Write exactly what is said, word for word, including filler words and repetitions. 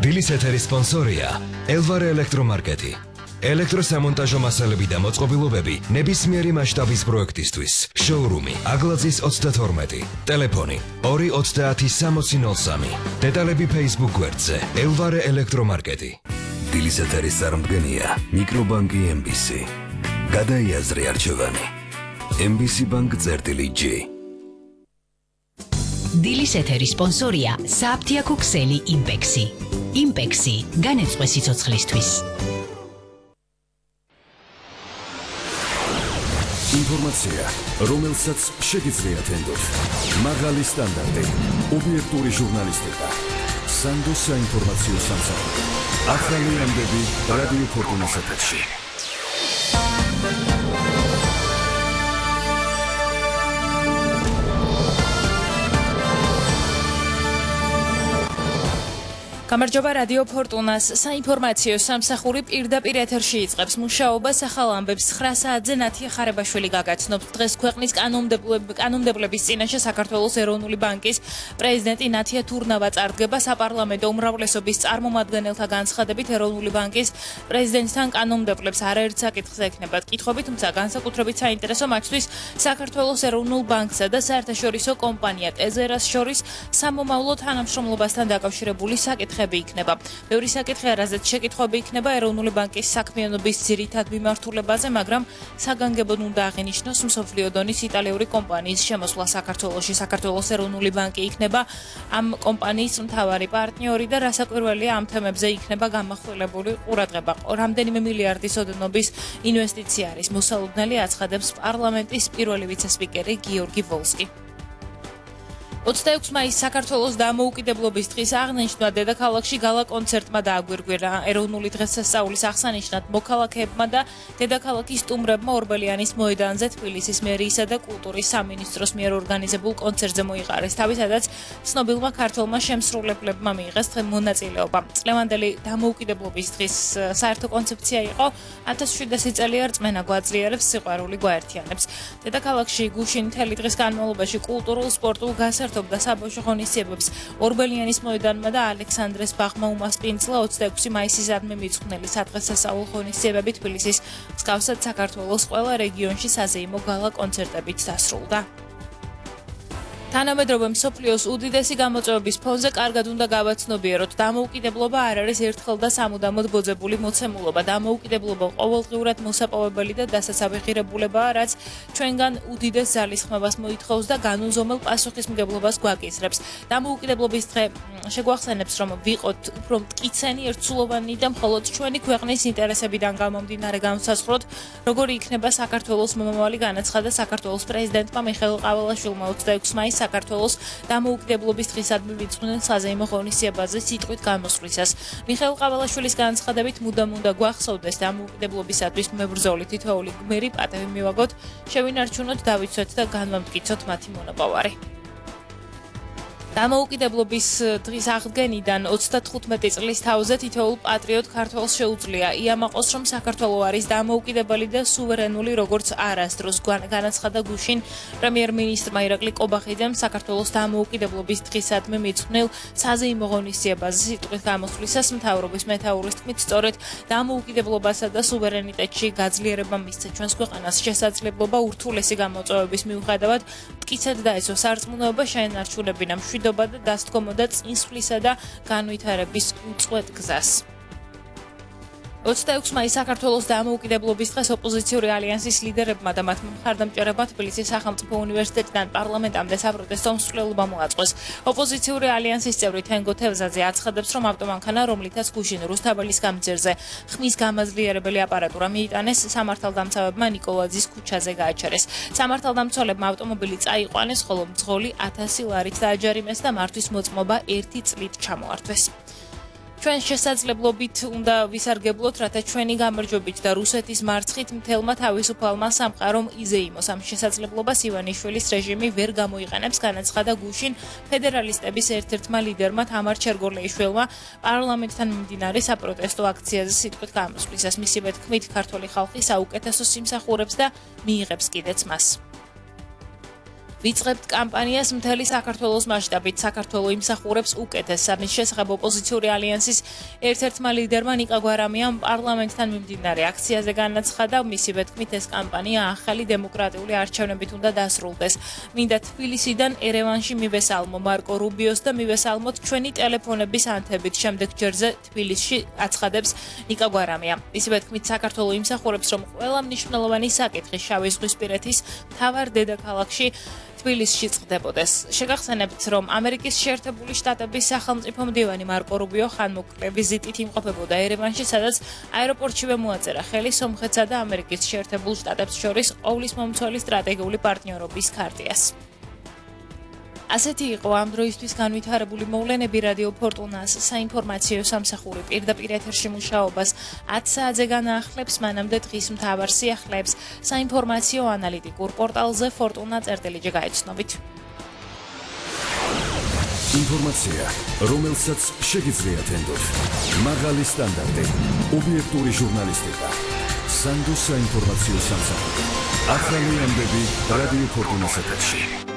დილის ეთერის სპონსორია ელვარე ელექტრომარკეტი. ელექტროსამონტაჟო მასალები და მოწყობილობები ნებისმიერი მასშტაბის პროექტისთვის. შოურუმი აგლაძის ოცდათორმეტი. ტელეფონი ორი ოცდაათი სამოცი ნოლ სამი. დეტალები Facebook გვერდზე ელვარე ელექტრომარკეტი. დილის ეთერის წარმდგენია მიკრობანკი ემ ბი სი. გადაიაზრე არჩევანი. ემ ბი სი ბანკ წერტილი ჯი. დილის ეთერის სპონსორია სააფთიაქო ქსელი იმპექსი. იმპექსი განეწყვე სიცოცხლისთვის. ინფორმაცია, რომელსაც შეგიძლიათ ენდოთ. მაღალი სტანდარტი, ობიექტური ჟურნალისტიკა. სანდოს საინფორმაციო სამსახური. ახალი ამბები რადიო ფორტუნას ეთერში. გამარჯობა რადიო ფორტუნას საინფორმაციო სამსახური პირდაპირ ეთერში იწყებს მუშაობას ახალ ამბებს ცხრა საათზე ნათია ხარებაშვილი გაგაცნობთ. დღეს ქვეყნის კანონმდებლობის წინაშე საქართველოს ეროვნული ბანკის პრეზიდენტი ნათია თურნავა წარდგება. საპარლამენტო უმრავლესობის წარმომადგენელთა განცხადებით ეროვნული ბანკის პრეზიდენტთან კანონმდებლებს არაერთ საკითხზე ექნებათ კითხვები, თუმცა განსაკუთრებით საინტერესო მათთვის საქართველოს ეროვნულ ბანკსა და საერთაშორისო კომპანია ტეზერას შორის სამომავლო თანამშრომლობასთან დაკავშირებული საკითხები იქნება. ბევრი საკითხი არაზეც შეკითხვები იქნება ეროვნული ბანკის საქმიანობის ძირითად მიმართულებაზე, მაგრამ საგანგებოდ უნდა აღინიშნოს მსოფლიო დონის იტალიური კომპანიის შემოსვლა საქართველოში. საქართველოს ეროვნული ბანკი იქნება ამ კომპანიის მთავარი პარტნიორი და რასაკვირველია ამ თემებზე იქნება გამახვილებული ყურადღება. რამდენიმე მილიარდის ოდენობის ინვესტიცია არის მოსალოდნელი, აცხადებს პარლამენტის პირველი ვიცე-სპიკერი გიორგი ვოლსკი. ოცდაექვსი მაისს საქართველოს დამოუკიდებლობის დღის აღნიშვნა დედაქალაქში გალა კონცერტმა დააგვირგვირა. ეროვნული დღესასწაულის აღსანიშნად მოქალაქეებმა და დედაქალაქის სტუმრებმა ორბელიანის მოედანზე თბილისის მერიისა და კულტურის სამინისტროს მიერ ორგანიზებულ კონცერტზე მოიყარეს თავი, სადაც ცნობილმა ქართველმა შემსრულებლებმა მიიღეს მონაწილეობა. წლევანდელი დამოუკიდებლობის დღის საერთო კონცეფცია იყო ათას შვიდასი წელია რწმენა გვაძლიერებს, სიყვარული გვაერთიანებს. დედაქალაქში გუშინ მთელი დღის განმავლობაში კულტურულ, სპორტულ გასართობ და საბავშვო ღონისძიებებს ორბელიანის მოედანმა და ალექსანდრეს ბაღმა უმასპინძლა. ოცდაექვსი მაისისადმი მიძღვნილი სადღესასწაულო ღონისძიებები თბილისის მსგავსად საქართველოს ყველა რეგიონში საზეიმო გალა კონცერტებით დასრულდა. თანამედროვე მსოფლიოს უდიდესი გამოწვევების ფონზე კარგად უნდა გავაცნობიეროთ, დამოუკიდებლობა არ არის ერთხელ და სამუდამოდ ბოძებული მოცემულობა. დამოუკიდებლობა ყოველდღიურად მოსაპოვებელი და დასაცავი ღირებულებაა, რაც ჩვენგან უდიდეს ძალისხმევას მოითხოვს და განუზომელ პასუხისმგებლობას გვაკისრებს. დამოუკიდებლობის დღე შეგვახსენებს, რომ ვიყოთ უფრო მტკიცენი, ერთსულოვანი და მხოლოდ ჩვენი ქვეყნის ინტერესებიდან გამომდინარე განვსაზღვროთ, როგორი იქნება საქართველოს მომავალი, განაცხადა საქართველოს პრეზიდენტმა მიხეილ ყაველაშვილმა ოცდაექვსი მაისს საქართველოს დამოუკიდებლობის დღისადმი მიძღვნილ საზეიმო ღონისძიებაზე სიტყვით გამოსვლისას. მიხეილ ყაველაშვილის განცხადებით მუდამ უნდა გვახსოვდეს დამოუკიდებლობისათვის მებრძოლი თითოეული გმირი პატევი მივაგოთ, შევინარჩუნოთ, დავიცვეთ და განვამტკიცოთ მათი მონაპოვარი. დამოუკიდებლობის დღის აღდგენიდან ოცდათხუთმეტი წლის თავზე თითოეულ პატრიოტ ქართველს შეუძლია იამაყოს, რომ საქართველო არის დამოუკიდებელი და სუვერენული, როგორც არასდროს განაცხადა გუშინ პრემიერ-მინისტრმა ირაკლი კობახიძემ საქართველოს დამოუკიდებლობის დღისადმი მიძღვნილ საზეიმო ღონისძიებაზე სიტყვით გამოსვლისას. მთავრობის მეთაურის თქმით, სწორედ დამოუკიდებლობასა და სუვერენიტეტში გაძლიერება მისცეთ ჩვენს ქვეყანას შესაძლებლობა ურთულესი გამოწვევების მიუხედავად მტკიცედ დაესვა სარწმუნოება, შეენარჩუნებინა მშვიდობა და დასდგომოდა წინსვლისა და განვითარების უწყვეტ გზას. ოცდაექვსი მაისს საქართველოს დამოუკიდებლობის დღეს ოპოზიციური ალიანსის ლიდერებმა და მათ მხარდამჭერებმა თბილისის სახელმწიფო უნივერსიტეტიდან პარლამენტამდე საპროტესტო მსვლელობა მოაწყოს. ოპოზიციური ალიანსის წევრი თენგო თევზაძე აცხადებს, რომ ავტომანქანა, რომლითაც გუშინ რუსთაველის გამზირზე ხმის გამაძლიერებელი აპარატურა მიიტანეს, სამართალდამცავებმა ნიკოლაძის ქუჩაზე გააჩერეს. სამართალდამცველებმა ავტომობილი წაიყვანეს, ხოლო მძღოლი ათასი ლარით დააჯარიმეს და მართვის მოწმობა ერთი წლით ჩამოართვეს. ჩვენ შესაძლებლობით უნდა ვისარგებლოთ, რათა ჩვენი გამარჯვებით და რუსეთის მარცხით მთელმა თავისუფალმა სამყარომ იზეიმოს. ამ შესაძლებლობას ივანიშვილის რეჟიმი ვერ გამოიყენებს, განაცხადა გუშინ ფედერალისტების ერთ-ერთმა ლიდერმა თამარ ჩერგოლეიშვილმა პარლამენტთან მიმდინარე საპროტესტო აქციაზე სიტყვით გამოსვლისას. მისივე თქმით, ქართული ხალხი საუკეთესო სიმსახურებს და მიიღებს კიდეც მას. ვიწყებთ კამპანიას მთელი საქართველოს მასშტაბით. საქართველო იმსახურებს უკეთესს. ამის შესახებ ოპოზიციური ალიანსის ერთ-ერთმა ლიდერმა ნიკა გვარამიამ პარლამენტთან მიმდინარე აქციაზე განაცხადა, მისივე თქმით, ეს კამპანია ახალი დემოკრატიული არჩევნებით უნდა დასრულდეს. მინდა თბილისიდან ერევანში მივესალმო მარკო რუბიოს და მივესალმოთ ჩვენი ტელეფონების ანთებით. შემდეგ ჯერზე თბილისში აცხადებს ნიკა გვარამია. მისივე თქმით, საქართველო იმსახურებს, რომ ყველა მნიშვნელოვანი საკითხი შავი ზღვისპირეთის მთავარ დედაქალაქში თბილისში წყდებოდეს. შეგახსენებთ, რომ ამერიკის შეერთებული შტატების სახელმწიფო მდივანი მარკო რუბიო ხანმოკლე ვიზიტით იმყოფებოდა ერევანში, სადაც აეროპორტშივე მოაწერა ხელი სომხეთსა და ამერიკის შეერთებულ შტატებს შორის ყოვლისმომცველი სტრატეგიული პარტნიორობის ქარტიას. ასეთი იყო ამ დროისთვის განვითარებული მოვლენები რადიო ფორტუნას საინფორმაციო სამსახური პირდაპირ ეთერში მუშაობას ათ საათზე განაახლებს, მანამდე დღის მთავარ სიახლეებს საინფორმაციო ანალიტიკურ პორტალზე ფორტუნა წერტილიჯე გაეცნობით. ინფორმაცია, რომელსაც შეგიძლიათ ენდოთ. მაღალი სტანდარტი, ობიექტური ჟურნალისტიკა. სანდოს საინფორმაციო სამსახური. ახალი ამბები რადიო ფორტუნას ეთერში.